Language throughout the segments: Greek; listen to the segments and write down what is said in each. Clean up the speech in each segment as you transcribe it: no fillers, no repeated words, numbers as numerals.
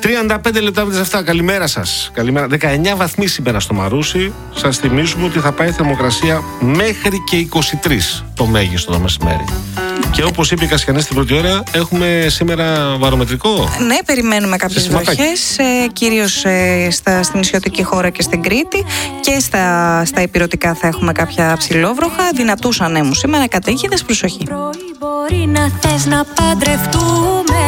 35 λεπτά μετά τις 7. Καλημέρα σας. Καλημέρα. 19 βαθμοί σήμερα στο Μαρούσι. Σας θυμίζουμε ότι θα πάει θερμοκρασία μέχρι και 23 το μέγιστο το μεσημέρι. Και όπως είπε η Κασιανή στην πρώτη ώρα, έχουμε σήμερα βαρομετρικό. Ναι, περιμένουμε κάποιες βροχές, κυρίως στην νησιωτική χώρα και στην Κρήτη. Και στα ηπειρωτικά θα έχουμε κάποια ψηλόβροχα. Δυνατούς ανέμους σήμερα, καταίγιδες, προσοχή. Μπορεί να θες να παντρευτούμε.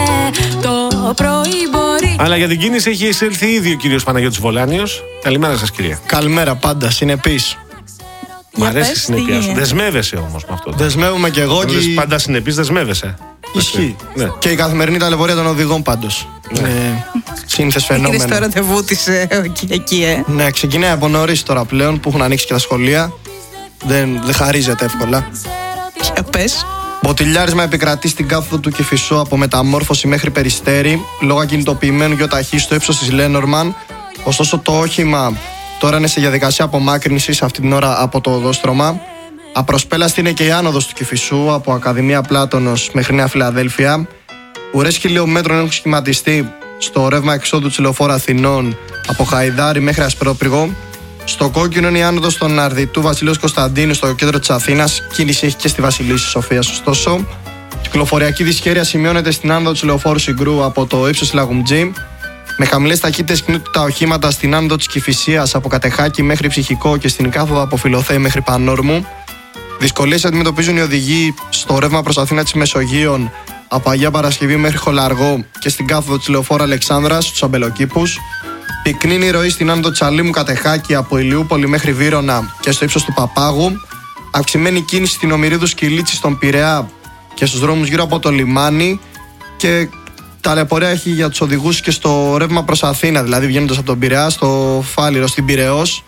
Το πρωί μπορεί. Αλλά για την κίνηση έχει εισέλθει ήδη ο κύριος Παναγιώτης Βολάνιος. Καλημέρα σας, κυρία. Καλημέρα, πάντα συνεπής. Μ' αρέσει η συνέπεια σου. Δεσμεύεσαι όμως με αυτό. Δεσμεύομαι και εγώ. Και πάντα συνεπής, δεσμεύεσαι. Ισχύει. Ναι. Και η καθημερινή ταλαιπωρία των οδηγών πάντως. Ναι. Σύνθες φαινόμενο. Έχεις το ραντεβού της εκεί, Ναι, ξεκινάει από νωρίς τώρα πλέον που έχουν ανοίξει και τα σχολεία. Δεν χαρίζεται εύκολα. Για πες. Μποτιλιάρισμα επικρατεί στην κάθοδο του Κηφισού από Μεταμόρφωση μέχρι Περιστέρι, λόγω ακινητοποιημένου γεωταχή στο ύψος της Λένορμαν. Ωστόσο, το όχημα τώρα είναι σε διαδικασία απομάκρυνσης αυτή την ώρα από το οδόστρωμα. Απροσπέλαστη είναι και η άνοδος του Κηφισού από Ακαδημία Πλάτωνος μέχρι Νέα Φιλαδέλφια. Ουρές χιλιόμετρων έχουν σχηματιστεί στο ρεύμα εξόδου της λεωφόρου Αθηνών από Χαϊδάρι μέχρι Ασπρόπυργο. Στο κόκκινο είναι η άνοδος των Αρδιτού Βασιλείος Κωνσταντίνου στο κέντρο της Αθήνας. Κίνηση έχει και στη Βασιλίσσης Σοφίας, ωστόσο. Κυκλοφοριακή δυσχέρεια σημειώνεται στην άνοδο της λεωφόρου Συγκρού από το ύψος Λαγουμτζή. Με χαμηλές ταχύτητες κινούνται τα οχήματα στην άνοδο της Κηφισίας από Κατεχάκη μέχρι Ψυχικό και στην κάθοδο από Φιλοθέη μέχρι Πανόρμου. Δυσκολίες αντιμετωπίζουν οι οδηγοί στο ρεύμα προς Αθήνα της Μεσογείων από Αγία Παρασκευή μέχρι Χολαργό και στην κάθοδο της λεωφόρου Αλεξάνδρας στους Αμπελοκήπους. Πυκνή είναι η ροή στην άνοδο Τσαλίμου Κατεχάκη από Ηλιούπολη μέχρι Βύρωνα και στο ύψος του Παπάγου. Αυξημένη κίνηση στην Ομηρίδου Σκυλίτσι στον Πειραιά και στους δρόμους γύρω από το λιμάνι. Και ταλαιπωρία έχει για τους οδηγούς και στο ρεύμα προς Αθήνα, δηλαδή βγαίνοντας από τον Πειραιά στο Φάληρο στην Πειραιώς.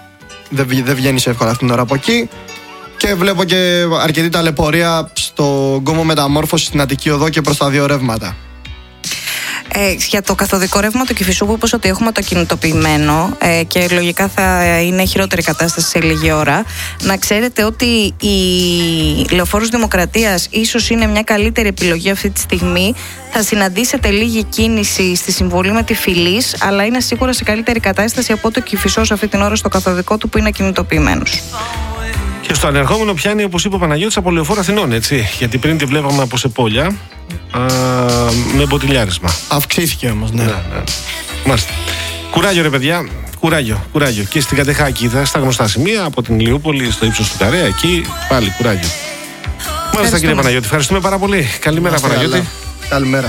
Δεν βγαίνεις εύκολα αυτήν την ώρα από εκεί. Και βλέπω και αρκετή ταλαιπωρία στο κόμβο Μεταμόρφωση στην Αττική Οδό και προς τα δύο ρεύματα. Για το καθοδικό ρεύμα του Κηφισού, που είπες ότι έχουμε το κινητοποιημένο και λογικά θα είναι χειρότερη κατάσταση σε λίγη ώρα, να ξέρετε ότι η Λεωφόρος Δημοκρατίας ίσως είναι μια καλύτερη επιλογή αυτή τη στιγμή. Θα συναντήσετε λίγη κίνηση στη συμβολή με τη Φιλής, αλλά είναι σίγουρα σε καλύτερη κατάσταση από το Κηφισός αυτή την ώρα στο καθοδικό του που είναι κινητοποιημένος. Και στο ανερχόμενο πιάνει, όπως είπε ο Παναγιώτης, από λεωφόρο Αθηνών, έτσι. Γιατί πριν τη βλέπαμε από Σεπόλια με μποτιλιάρισμα. Αυξήθηκε όμως, ναι. Μάλιστα. Κουράγιο, ρε παιδιά. Κουράγιο. Και στην Κατεχάκη, στα γνωστά σημεία, από την Ηλιούπολη στο ύψος του Καρέα, εκεί πάλι κουράγιο. Μάλιστα, κύριε Παναγιώτη. Ευχαριστούμε πάρα πολύ. Καλημέρα, Παναγιώτη. Καλημέρα.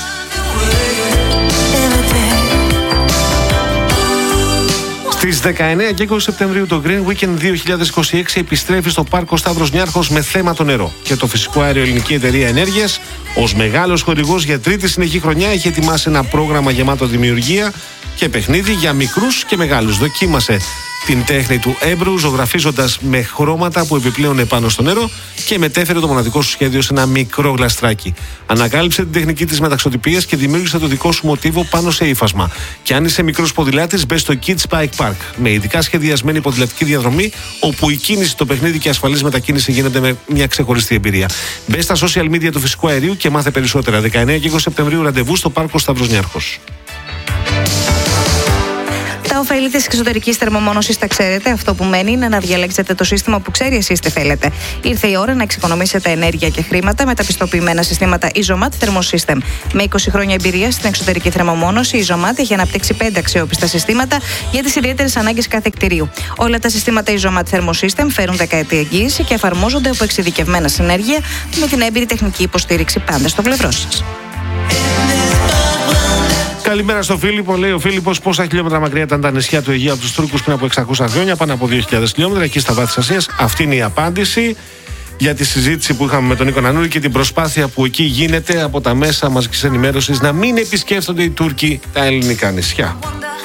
Στις 19 και 20 Σεπτεμβρίου το Green Weekend 2026 επιστρέφει στο πάρκο Σταύρος Νιάρχος με θέμα το νερό. Και το φυσικό αέριο Ελληνική Εταιρεία Ενέργειας, ως μεγάλος χορηγός για τρίτη συνεχή χρονιά, έχει ετοιμάσει ένα πρόγραμμα γεμάτο δημιουργία και παιχνίδι για μικρούς και μεγάλους. Δοκίμασε την τέχνη του έμπρου, ζωγραφίζοντας με χρώματα που επιπλέουν επάνω στο νερό και μετέφερε το μοναδικό σου σχέδιο σε ένα μικρό γλαστράκι. Ανακάλυψε την τεχνική της μεταξωτιπίας και δημιούργησε το δικό σου μοτίβο πάνω σε ύφασμα. Και αν είσαι μικρός ποδηλάτης, μπες στο Kids Bike Park με ειδικά σχεδιασμένη ποδηλατική διαδρομή, όπου η κίνηση, το παιχνίδι και η ασφαλής μετακίνηση γίνεται με μια ξεχωριστή εμπειρία. Μπες στα social media του Φυσικού Αερίου και μάθε περισσότερα. 19 και 20 Σεπτεμβρίου ραντεβού στο πάρκο Σταύρος Νιάρχος. Τα ωφέλη της εξωτερικής θερμομόνωσης τα ξέρετε. Αυτό που μένει είναι να διαλέξετε το σύστημα που ξέρει εσείς τι θέλετε. Ήρθε η ώρα να εξοικονομήσετε ενέργεια και χρήματα με τα πιστοποιημένα συστήματα Isomat Thermosystem. Με 20 χρόνια εμπειρία στην εξωτερική θερμομόνωση, η Isomat έχει αναπτύξει 5 αξιόπιστα συστήματα για τις ιδιαίτερες ανάγκες κάθε κτηρίου. Όλα τα συστήματα Isomat Thermosystem φέρουν δεκαετή εγγύηση και εφαρμόζονται από εξειδικευμένα συνέργεια με την έμπειρη τεχνική υποστήριξη πάντα στο πλευρό σας. Καλημέρα στο Φίλιππο. Λέει ο Φίλιππος πόσα χιλιόμετρα μακριά ήταν τα νησιά του Αιγαίου από τους Τούρκους πριν από 600 χρόνια, πάνω από 2.000 χιλιόμετρα, εκεί στα βάθη της Ασίας. Αυτή είναι η απάντηση για τη συζήτηση που είχαμε με τον Νίκο Νανούρη και την προσπάθεια που εκεί γίνεται από τα μέσα μαζικής ενημέρωσης να μην επισκέφτονται οι Τούρκοι τα ελληνικά νησιά.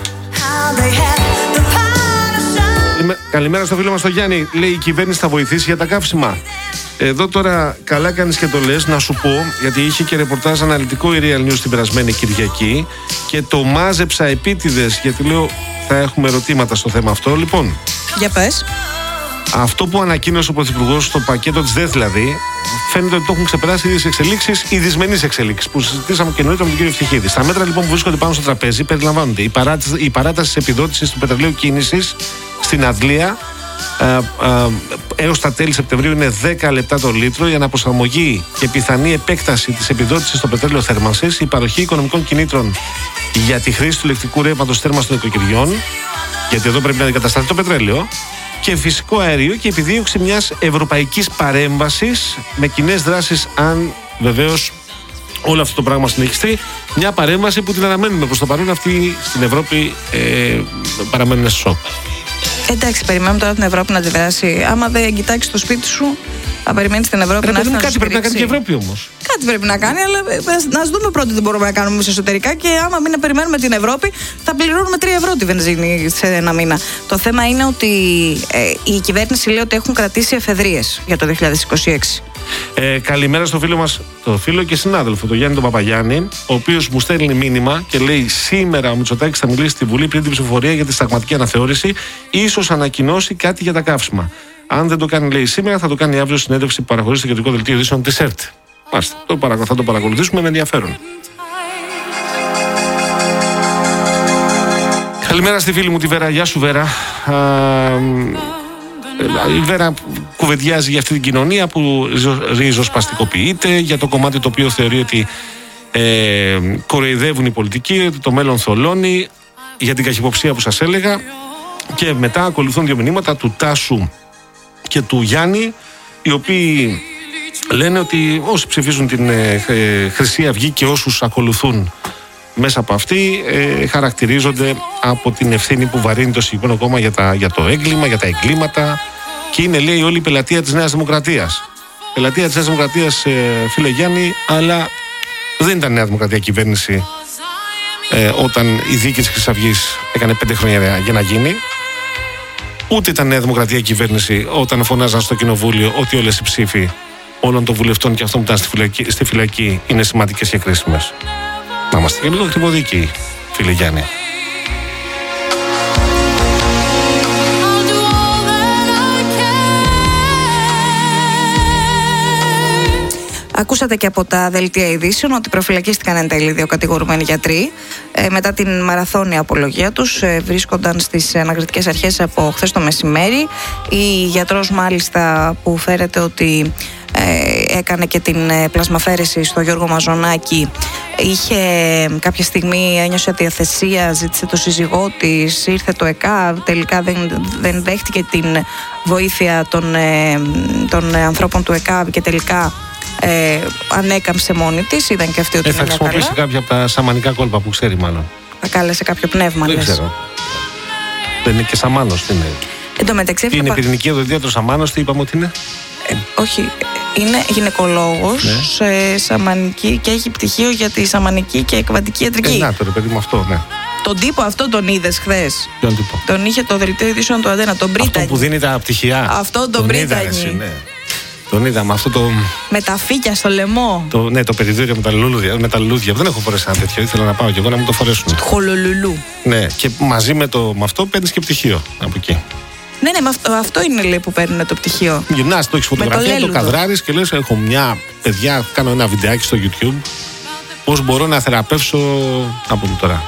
Καλημέρα στο φίλο μας τον Γιάννη. Λέει η κυβέρνηση θα βοηθήσει για τα καύσιμα. Εδώ τώρα καλά κάνεις και το λες, να σου πω, γιατί είχε και ρεπορτάζ αναλυτικό η Real News την περασμένη Κυριακή και το μάζεψα επίτηδες, γιατί λέω θα έχουμε ερωτήματα στο θέμα αυτό. Λοιπόν, για πες. Αυτό που ανακοίνωσε ο Πρωθυπουργός στο πακέτο της ΔΕΘ, δηλαδή, φαίνεται ότι το έχουν ξεπεράσει οι ίδιες εξελίξεις, οι δυσμενείς εξελίξεις που συζητήσαμε και νωρίτερα με τον κύριο Ευτυχίδη. Στα μέτρα λοιπόν που βρίσκονται πάνω στο τραπέζι περιλαμβάνονται η παράταση της επιδότησης του πετρελαίου κίνησης στην Αντλία έως τα τέλη Σεπτεμβρίου είναι 10 λεπτά το λίτρο, η αναπροσαρμογή και πιθανή επέκταση της επιδότησης στο πετρέλαιο θέρμανσης, η παροχή οικονομικών κινήτρων για τη χρήση του ηλεκτρικού ρεύματος θέρμανσης των οικοκυριών, γιατί εδώ πρέπει να αντικατασταθεί το πετρέλαιο, και φυσικό αέριο και επιδίωξη μιας ευρωπαϊκής παρέμβασης με κοινές δράσεις, αν βεβαίως όλο αυτό το πράγμα συνεχιστεί. Μια παρέμβαση που την αναμένουμε προς το παρόν, αυτή στην Ευρώπη παραμένουν σε σοκ. Εντάξει, περιμένουμε τώρα την Ευρώπη να αντιδράσει. Άμα δεν κοιτάξει το σπίτι σου, θα περιμένει την Ευρώπη να έρθει να κάτι πρέπει να κάνει και η Ευρώπη όμως. Κάτι πρέπει να κάνει, αλλά να δούμε πρώτα τι μπορούμε να κάνουμε εμείς εσωτερικά. Και άμα μην περιμένουμε την Ευρώπη, θα πληρώνουμε 3 ευρώ τη βενζίνη σε ένα μήνα. Το θέμα είναι ότι η κυβέρνηση λέει ότι έχουν κρατήσει εφεδρείες για το 2026. Καλημέρα στο φίλο μας, το φίλο και συνάδελφο, τον Γιάννη τον Παπαγιάννη, ο οποίος μου στέλνει μήνυμα και λέει: σήμερα ο Μητσοτάκης θα μιλήσει στη Βουλή πριν την ψηφοφορία για τη συνταγματική αναθεώρηση, ίσως ανακοινώσει κάτι για τα καύσιμα. Αν δεν το κάνει, λέει, σήμερα, θα το κάνει αύριο συνέντευξη που παραχωρεί στο κεντρικό δελτίο ειδήσεων της ΕΡΤ. Μάλιστα, θα το παρακολουθήσουμε με ενδιαφέρον. Καλημέρα στη φίλη μου τη Βέρα. Γεια σου, Βέρα. Η Βέρα κουβεντιάζει για αυτή την κοινωνία που ριζοσπαστικοποιείται, για το κομμάτι το οποίο θεωρεί ότι κοροϊδεύουν οι πολιτικοί, ότι το μέλλον θολώνει, για την καχυποψία που σας έλεγα. Και μετά ακολουθούν 2 μηνύματα του Τάσου και του Γιάννη, οι οποίοι λένε ότι όσοι ψηφίζουν την Χρυσή Αυγή και όσους ακολουθούν μέσα από αυτή χαρακτηρίζονται από την ευθύνη που βαρύνει το συγκεκριμένο κόμμα για το έγκλημα, για τα εγκλήματα, και είναι, λέει, όλη η πελατεία της Νέας Δημοκρατίας. Πελατεία της Νέας Δημοκρατίας, φίλε Γιάννη, αλλά δεν ήταν Νέα Δημοκρατία κυβέρνηση όταν η δίκη της Χρυσής Αυγής έκανε 5 χρόνια για να γίνει. Ούτε ήταν Νέα Δημοκρατία κυβέρνηση όταν φωνάζαν στο κοινοβούλιο ότι όλες οι ψήφοι όλων των βουλευτών και αυτών που ήταν στη φυλακή είναι σημαντικές και κρίσιμες. Να είμαστε και λίγο χτυποδίκοι, φίλε Γιάννη. Ακούσατε και από τα δελτία ειδήσεων ότι προφυλακίστηκαν εν τέλει 2 κατηγορουμένοι γιατροί. Μετά την μαραθώνια απολογία τους, βρίσκονταν στις ανακριτικές αρχές από χθες το μεσημέρι. Η γιατρός, μάλιστα, που φέρεται ότι έκανε και την πλασμαφέρεση στο Γιώργο Μαζονάκη, είχε κάποια στιγμή, ένιωσε διαθεσία, ζήτησε το σύζυγό της, ήρθε το ΕΚΑ, τελικά δεν δέχτηκε την βοήθεια των ανθρώπων του ΕΚΑ και τελικά ανέκαμψε μόνη της. Είδαν και αυτοί ότι θα χρησιμοποιήσει κάποια από τα σαμανικά κόλπα που ξέρει, μάλλον. Θα κάλεσε κάποιο πνεύμα, δεν λες. ξέρω. Δεν είναι και σαμάνος, τι είναι. Εν τω μεταξύ, τι είναι πυρηνική οδοντίατρος σαμάνος, τι είπαμε ότι είναι. Όχι, είναι γυναικολόγος, σαμανική, και έχει πτυχίο για τη σαμανική και εκβατική ιατρική. Να το ρε παιδί μου, αυτό, ναι. Τον τύπο αυτό τον είδες χθες? Ποιον τύπο? Τον είχε το δελτίο ειδήσεων του Αντένα, τον Πρίτανη. Αυτό που δίνει τα πτυχιά. Αυτό τον Πρίτανη. Ναι. Τον είδαμε, αυτό το. Με τα φύκια στο λαιμό. Ναι, το περιδίριο με τα λουλούδια. Δεν έχω φορέσει ένα τέτοιο. Ήθελα να πάω και εγώ να μου το φορέσουν. Χολολουλού. Ναι, και μαζί με αυτό παίρνει και πτυχίο από εκεί. Ναι, αυτό είναι, λέει, που παίρνουν το πτυχίο. Γυρνάς, το έχεις φωτογραφία, το καδράρεις και λες: έχω μια παιδιά, κάνω ένα βιντεάκι στο YouTube. Πώς μπορώ να θεραπεύσω. Από τώρα.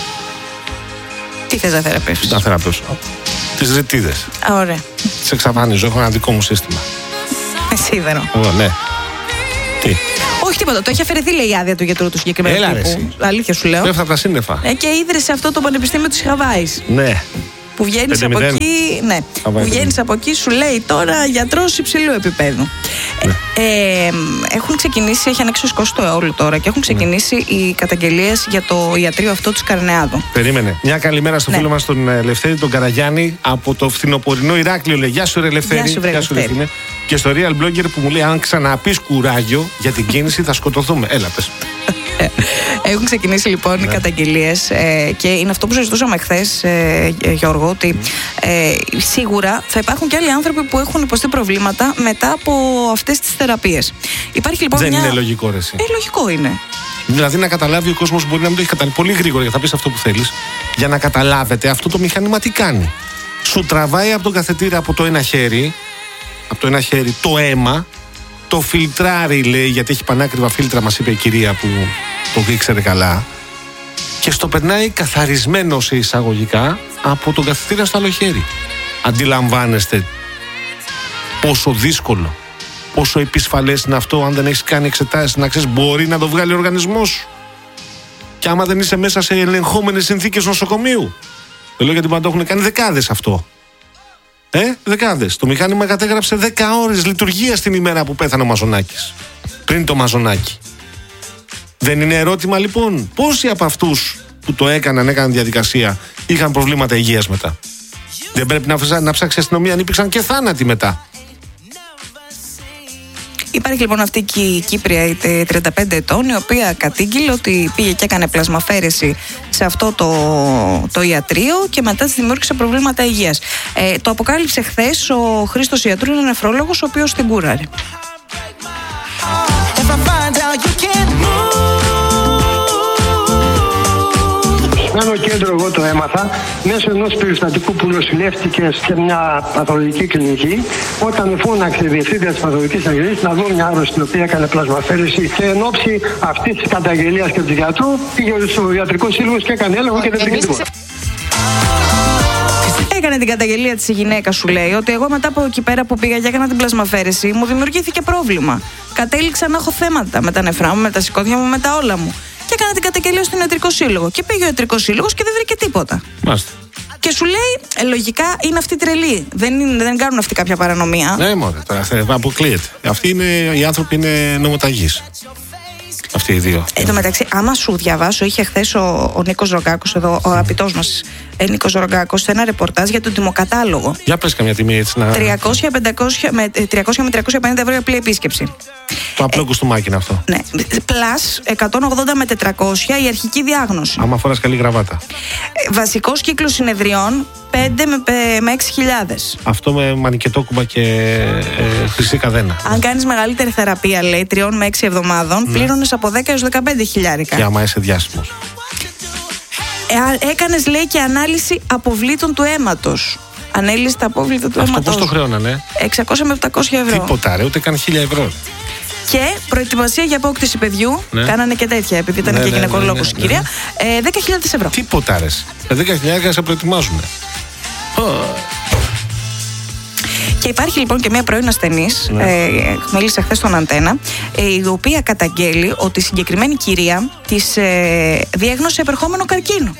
Τι θες να θεραπεύσεις? Να θεραπεύσω τις ρητίδες. Ωραία. Τις εξαφανίζω, έχω ένα δικό μου σύστημα. Σίδερο. Ναι. Τι? Όχι τίποτα. Το έχει αφαιρεθεί, λέει, η άδεια του γιατρού του συγκεκριμένου. Έλα, τύπου. Αλήθεια σου λέω. Πέφτει από τα σύννεφα. Και ίδρυσε αυτό το πανεπιστήμιο της Χαβάης. Ναι. Που βγαίνεις από εκεί, ναι. Που βγαίνεις από εκεί, σου λέει τώρα γιατρός υψηλού επίπεδου. Ναι. Έχουν ξεκινήσει, έχει ανοίξει ο σκός το όλο τώρα και έχουν ξεκινήσει οι καταγγελίες για το ιατρείο αυτό του Καρνεάδου. Περίμενε. Μια καλημέρα στο φίλο μας τον Ελευθέρη τον Καραγιάννη από το φθινοπορεινό Ηράκλειο. Λέει: γεια σου, ρε Ελευθέρη. Γεια σου, ρε. Και στο Real Blogger που μου λέει: αν ξαναπείς κουράγιο για την κίνηση, θα σκοτωθούμε. Έλα, πες. Έχουν ξεκινήσει λοιπόν οι καταγγελίες και είναι αυτό που συζητούσαμε χθες, Γιώργο, ότι σίγουρα θα υπάρχουν και άλλοι άνθρωποι που έχουν υποστεί προβλήματα μετά από αυτές τις θεραπείες. Υπάρχει λοιπόν δεν είναι λογικό, ρε εσύ. Λογικό είναι. Δηλαδή να καταλάβει ο κόσμος, μπορεί να μην το έχει καταλάβει πολύ γρήγορα, για θα πεις αυτό που θέλεις, για να καταλάβετε αυτό το μηχάνημα τι κάνει. σου τραβάει από τον καθετήρα από το ένα χέρι, το αίμα, το φιλτράρει, λέει, γιατί έχει πανάκριβα φίλτρα, μας είπε η κυρία που το ήξερε καλά, και στο περνάει καθαρισμένο σε εισαγωγικά από τον καθετήρα στο άλλο χέρι. Αντιλαμβάνεστε πόσο δύσκολο, πόσο επισφαλές είναι αυτό? Αν δεν έχεις κάνει εξετάσεις, να ξέρεις, μπορεί να το βγάλει ο οργανισμός σου. Και άμα δεν είσαι μέσα σε ελεγχόμενες συνθήκες νοσοκομείου. Δεν λέω γιατί πάντα το έχουν κάνει δεκάδες αυτό. Δεκάδες. Το μηχάνημα κατέγραψε 10 ώρες λειτουργίας την ημέρα που πέθανε ο Μαζονάκης. Πριν το Μαζονάκη. Δεν είναι ερώτημα λοιπόν? Πόσοι από αυτούς που το έκαναν διαδικασία, είχαν προβλήματα υγείας μετά? Δεν πρέπει να ψάξει η αστυνομία αν υπήρξαν και θάνατοι μετά? Υπάρχει λοιπόν αυτή και η Κύπρια 35 ετών, η οποία κατήγγειλε ότι πήγε και έκανε πλασμαφέρεση σε αυτό το ιατρείο και μετά της δημιούργησε προβλήματα υγείας. Το αποκάλυψε χθες ο Χρήστος Ιατρού, είναι νεφρόλογος, ο οποίος την κούραρε. Άνω κέντρο εγώ το έμαθα μέσω ενός περιστατικού που νοσηλεύτηκε σε μια παθολογική κλινική, όταν φώναξε η διευθύντρια της παθολογικής αγγελίας να δω μια άρρωστη η οποία έκανε πλασμαφέρεση, και εν ώψη αυτής της καταγγελίας και του γιατρού πήγε στο ιατρικό σύλλογο και έκανε έλεγχο και δεν βρήκε τίποτα. Έκανε την καταγγελία της η γυναίκα, σου λέει, ότι εγώ μετά από εκεί πέρα που πήγα και έκανα την πλασμαφέρεση, μου δημιουργήθηκε πρόβλημα. Κατέληξα να έχω θέματα με τα νεφρά μου, με τα σηκώδια μου, με τα όλα μου. Και έκανα την καταγγελία στον ιατρικό σύλλογο. Και πήγε ο ιατρικός σύλλογος και δεν βρήκε τίποτα. Μάλιστα. Και σου λέει, λογικά είναι αυτή τρελή. Δεν κάνουν αυτή κάποια παρανομία. Ναι, μωρέ, τώρα αποκλείεται. Οι άνθρωποι είναι νομοταγείς. Αυτοί οι δύο. Εν τω μεταξύ, άμα σου διαβάσω, είχε χθες ο Νίκος Ρογκάκος εδώ, ο αγαπητός μας Νίκος Ρογκάκος, σε ένα ρεπορτάζ για τον τιμοκατάλογο. Για πες καμιά τιμή έτσι να. 300 με 350 ευρώ απλή επίσκεψη. Το απλό κουστούμάκι είναι αυτό. Ναι. Πλάς 180 με 400 η αρχική διάγνωση. Άμα φοράς καλή γραβάτα. Βασικός κύκλος συνεδριών 5 με 6.000. Αυτό με μανικετόκουμπα και χρυσή καδένα. Αν κάνεις μεγαλύτερη θεραπεία, λέει, 3 με 6 εβδομάδων, πλήρωνες από 10 έως 15 χιλιάρικα. Και άμα είσαι διάσημος. Έκανες, λέει, και ανάλυση αποβλήτων του αίματος. Ανέλυση τα απόβλητα του αίματος. Αυτό πώς το χρεώνανε? 600 με 700 ευρώ. Τίποτα ρε, ούτε καν 1.000 ευρώ. Και προετοιμασία για απόκτηση παιδιού. Ναι. Κάνανε και τέτοια, επειδή ήταν και γυναικολόγος η κυρία. 10.000 ευρώ. Τίποτα ρε. 10.000 σε προετοιμάζουν. Και υπάρχει λοιπόν και μια πρώην ασθενής, μίλησε χθες στον Αντένα, η οποία καταγγέλει ότι η συγκεκριμένη κυρία της διέγνωσε επερχόμενο καρκίνο.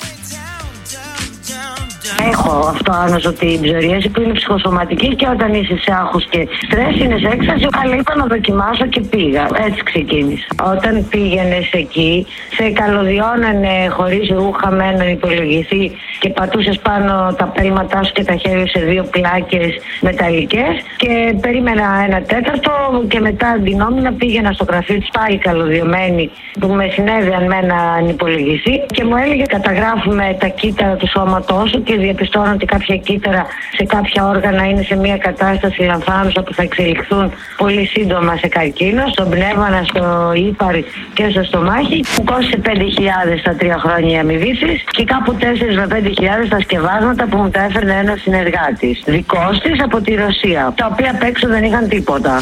Έχω αυτό άνοσο την ψωρίαση που είναι ψυχοσωματική και όταν είσαι σε άγχος και στρες είναι σε έκσταση, αλλά είπα να δοκιμάσω και πήγα. Έτσι ξεκίνησα. Όταν πήγαινες εκεί, σε καλωδιώνανε χωρίς ρούχα με έναν υπολογιστή και πατούσες πάνω τα πέλματά σου και τα χέρια σε 2 πλάκες μεταλλικές και περίμενα 1/4 και μετά αντινόμηνα πήγαινα στο γραφείο της πάλι καλωδιωμένη που με συνέδεαν με έναν υπολογιστή και μου έλεγε καταγράφουμε τα κύτταρα του σώματός σου και διαπιστώνω ότι κάποια κύτταρα σε κάποια όργανα είναι σε μια κατάσταση λαμφάνουσα που θα εξελιχθούν πολύ σύντομα σε καρκίνο, στον πνεύμα, στο ύπαρ και στο στομάχι. Μου κόστησε 5.000 στα 3 χρόνια αμοιβή και κάπου 4 με 5.000 τα σκευάσματα που μου τα έφερνε ένας συνεργάτης δικός της από τη Ρωσία, τα οποία απ' έξω δεν είχαν τίποτα.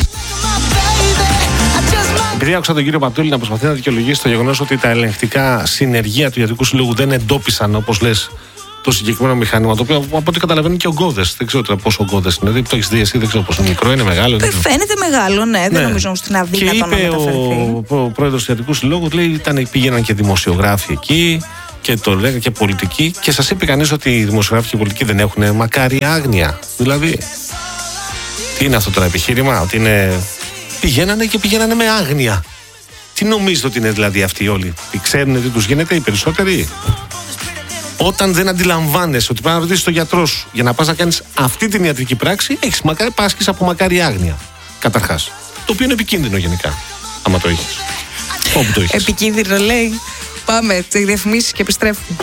Επειδή άκουσα τον κύριο Πατούλη να προσπαθεί να δικαιολογήσει το γεγονός ότι τα ελεγκτικά συνεργεία του Ιατρικού Συλλόγου δεν εντόπισαν, όπως λες, το συγκεκριμένο μηχάνημα, το οποίο από ό,τι καταλαβαίνουν και ογκώδες. Δεν ξέρω τώρα πόσο ογκώδες είναι. Το έχεις δει εσύ, δεν ξέρω πόσο μικρό είναι, μεγάλο. Φαίνεται μεγάλο, ναι. Δεν νομίζω στην αδύνατο να μεταφερθεί. Και είπε ο πρόεδρος του Ιατρικού Συλλόγου, λέει, πήγαιναν και δημοσιογράφοι εκεί και το λέγανε και πολιτικοί. Και σας είπε κανείς ότι οι δημοσιογράφοι και οι πολιτικοί δεν έχουν μακάρι άγνοια? Δηλαδή, τι είναι αυτό το επιχείρημα, ότι είναι. Πηγαίνανε και πηγαίνανε με άγνοια. Τι νομίζετε ότι είναι δηλαδή αυτοί όλοι? Ξέρουν τι τους γίνεται οι περισσότεροι? Όταν δεν αντιλαμβάνεσαι ότι πρέπει να ρωτήσεις τον γιατρό σου για να πας να κάνεις αυτή την ιατρική πράξη, πάσχεις από μακάρι άγνοια. Καταρχάς. Το οποίο είναι επικίνδυνο γενικά. Άμα το έχεις. Όπου το έχεις. Επικίνδυνο λέει. Πάμε, τις διαφημίσεις και επιστρέφουμε.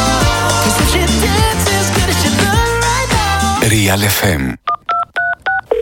Real FM.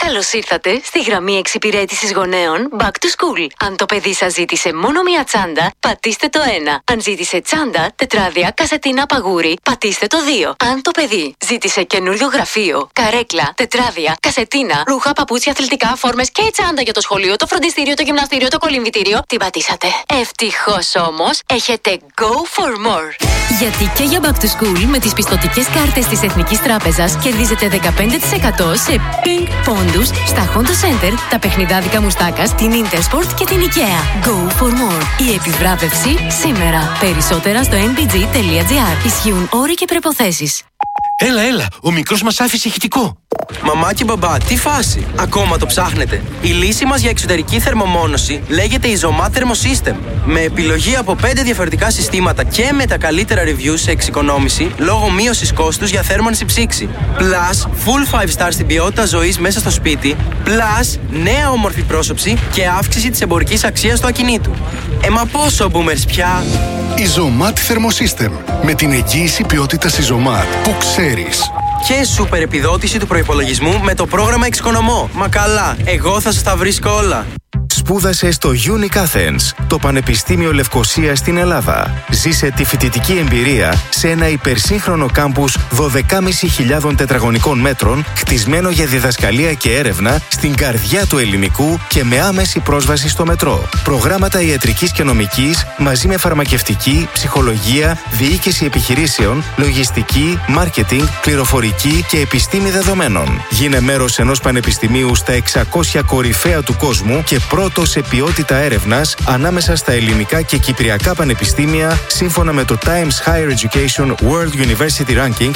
Καλώς ήρθατε στη γραμμή εξυπηρέτησης γονέων Back to School. Αν το παιδί σας ζήτησε μόνο μία τσάντα, πατήστε το 1. Αν ζήτησε τσάντα, τετράδια, κασετίνα, παγούρι, πατήστε το 2. Αν το παιδί ζήτησε καινούριο γραφείο, καρέκλα, τετράδια, κασετίνα, ρούχα, παπούτσια, αθλητικά, φόρμες και τσάντα για το σχολείο, το φροντιστήριο, το γυμναστήριο, το κολυμβητήριο, την πατήσατε. Ευτυχώς όμως έχετε Go for More. Γιατί και για Back to School με τις πιστωτικές κάρτες της Εθνικής Τράπεζας κερδίζετε 15% σε Pink πόντους στα Honda Center, τα παιχνιδάδικα Μουστάκας, την Intersport και την IKEA. Go for more. Η επιβράβευση σήμερα. Περισσότερα στο nbg.gr. Ισχύουν όροι και προϋποθέσεις. Έλα, ο μικρός μας άφησε ηχητικό. Μαμά και μπαμπά, τι φάση! Ακόμα το ψάχνετε? Η λύση μας για εξωτερική θερμομόνωση λέγεται Isomat Thermosystem. Με επιλογή από 5 διαφορετικά συστήματα και με τα καλύτερα reviews σε εξοικονόμηση λόγω μείωσης κόστους για θέρμανση ψήξη. Plus, full 5 star στην ποιότητα ζωής μέσα στο σπίτι. Plus, νέα όμορφη πρόσωψη και αύξηση της εμπορικής αξίας του ακινήτου. Μα πόσο boomers πια! Isomat Thermosystem. Με την εγγύηση ποιότητας Isomat που ξέρεις. Και σούπερ επιδότηση του προϋπολογισμού με το πρόγραμμα Εξοικονομώ. Μα καλά, εγώ θα σας τα βρίσκω όλα. Σπούδασε στο Unique Athens, το Πανεπιστήμιο Λευκωσίας στην Ελλάδα. Ζήσε τη φοιτητική εμπειρία σε ένα υπερσύγχρονο κάμπους 12.500 τετραγωνικών μέτρων, χτισμένο για διδασκαλία και έρευνα στην καρδιά του ελληνικού και με άμεση πρόσβαση στο μετρό. Προγράμματα ιατρικής και νομικής μαζί με φαρμακευτική, ψυχολογία, διοίκηση επιχειρήσεων, λογιστική, μάρκετινγκ, πληροφορική και επιστήμη δεδομένων. Γίνε μέρος ενός πανεπιστημίου στα 600 κορυφαία του κόσμου και πρώτο σε ποιότητα έρευνας ανάμεσα στα ελληνικά και κυπριακά πανεπιστήμια σύμφωνα με το Times Higher Education World University Rankings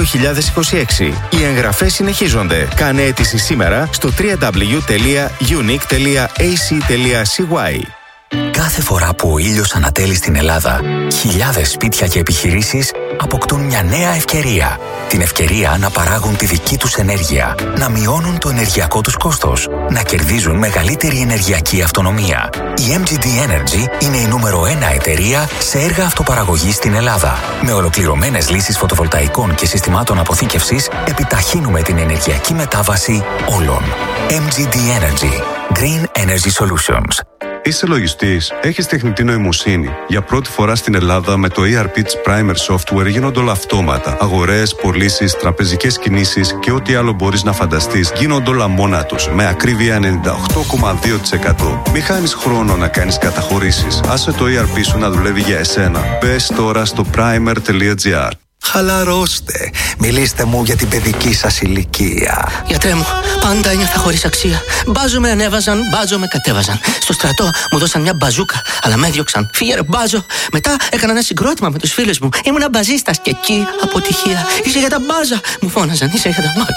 2026. Οι εγγραφές συνεχίζονται. Κάνε αίτηση σήμερα στο www.unique.ac.cy. Κάθε φορά που ο ήλιος ανατέλει στην Ελλάδα, χιλιάδες σπίτια και επιχειρήσεις αποκτούν μια νέα ευκαιρία. Την ευκαιρία να παράγουν τη δική τους ενέργεια, να μειώνουν το ενεργειακό τους κόστος, να κερδίζουν μεγαλύτερη ενεργειακή αυτονομία. Η MGD Energy είναι η νούμερο 1 εταιρεία σε έργα αυτοπαραγωγής στην Ελλάδα. Με ολοκληρωμένες λύσεις φωτοβολταϊκών και συστημάτων αποθήκευσης, επιταχύνουμε την ενεργειακή μετάβαση όλων. MGD Energy. Green Energy Solutions. Είσαι λογιστής, έχεις τεχνητή νοημοσύνη. Για πρώτη φορά στην Ελλάδα με το ERP της Primer Software γίνονται όλα αυτόματα. Αγορές, πωλήσεις, τραπεζικές κινήσεις και ό,τι άλλο μπορείς να φανταστείς γίνονται όλα μόνα τους. Με ακρίβεια 98,2%. Μη χάνεις χρόνο να κάνεις καταχωρήσεις. Άσε το ERP σου να δουλεύει για εσένα. Μπες τώρα στο primer.gr. Χαλαρώστε. Μιλήστε μου για την παιδική σας ηλικία. Γιατρέ μου, πάντα ένιωθα χωρίς αξία. Μπάζο με ανέβαζαν, μπάζο με κατέβαζαν. Στο στρατό μου δώσαν μια μπαζούκα, αλλά με έδιωξαν. Φύγε ρε μπάζο. Μετά έκανα ένα συγκρότημα με τους φίλους μου. Ήμουνα μπαζίστας και εκεί αποτυχία. Είσαι για τα μπάζα. Μου φώναζαν, είσαι για τα μπάζα.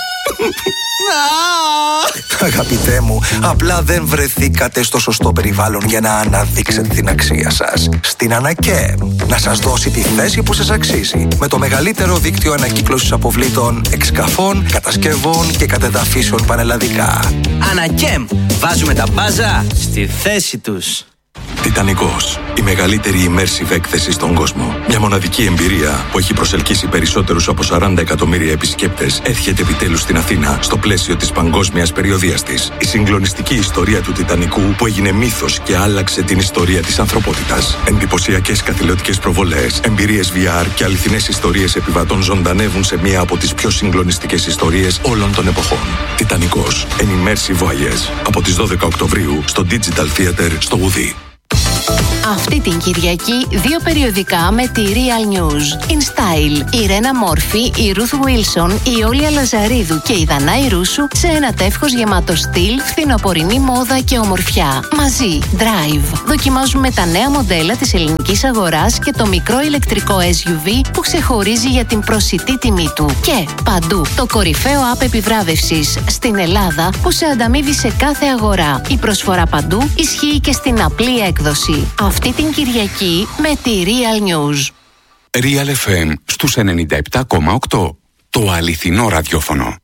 Αγαπητέ μου, απλά δεν βρεθήκατε στο σωστό περιβάλλον για να αναδείξετε την αξία σας. Στην Ανακέμ να σας δώσει τη θέση που σας αξίζει. Με το μεγαλύτερο δίκτυο ανακύκλωσης αποβλήτων, εξκαφών, κατασκευών και κατεδαφίσεων πανελλαδικά. Ανακέμ, βάζουμε τα μπάζα στη θέση τους. Τιτανικός, η μεγαλύτερη immersive έκθεση στον κόσμο. Μια μοναδική εμπειρία που έχει προσελκύσει περισσότερους από 40 εκατομμύρια επισκέπτες έρχεται επιτέλους στην Αθήνα στο πλαίσιο της παγκόσμιας περιοδίας της. Η συγκλονιστική ιστορία του Τιτανικού που έγινε μύθος και άλλαξε την ιστορία της ανθρωπότητας. Εντυπωσιακές καθηλωτικές προβολές, εμπειρίες VR και αληθινές ιστορίες επιβατών ζωντανεύουν σε μία από τις πιο συγκλονιστικές ιστορίες όλων των εποχών. Τιτανικός, an immersive voyage. Από τις 12 Οκτωβρίου στο Digital Theater στο Γουδί. Αυτή την Κυριακή 2 περιοδικά με τη Real News. In Style, η Ρένα Μόρφη, η Ruth Wilson, η Όλια Λαζαρίδου και η Δανάη Ρούσου σε ένα τεύχος γεμάτο στυλ, φθινοπορεινή μόδα και ομορφιά. Μαζί, Drive. Δοκιμάζουμε τα νέα μοντέλα της ελληνικής αγοράς και το μικρό ηλεκτρικό SUV που ξεχωρίζει για την προσιτή τιμή του. Και παντού, το κορυφαίο app επιβράβευσης στην Ελλάδα που σε ανταμείβει σε κάθε αγορά. Η προσφορά παντού ισχύει και στην απλή έκδοση. Αυτή την Κυριακή με τη Real News. Real FM στους 97,8. Το αληθινό ραδιόφωνο.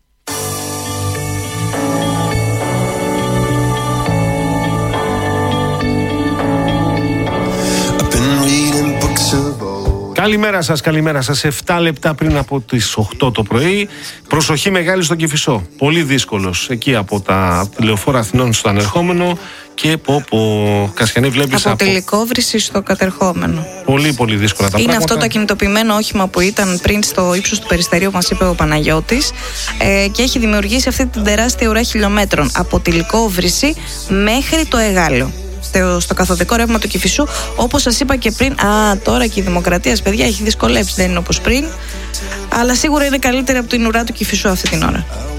Καλημέρα σας. 7 λεπτά πριν από τις 8 το πρωί. Προσοχή μεγάλη στον Κηφισό. Πολύ δύσκολος εκεί από τα λεωφόρα Αθηνών στο ανερχόμενο. Και Κασιανή, βλέπεις από τελικόβρηση στο κατερχόμενο. Πολύ πολύ δύσκολα τα πράγματα. Είναι αυτό το ακινητοποιημένο όχημα που ήταν πριν στο ύψος του Περιστερίου, μας είπε ο Παναγιώτης, και έχει δημιουργήσει αυτή την τεράστια ουρά χιλιόμετρων από τελικόβρηση μέχρι το Εγάλεο. Στο καθοδικό ρεύμα του Κηφισού, όπως σας είπα και πριν. Τώρα και η Δημοκρατία, παιδιά, έχει δυσκολέψει, δεν είναι όπως πριν. Αλλά σίγουρα είναι καλύτερη από την ουρά του Κηφισού αυτή την ώρα.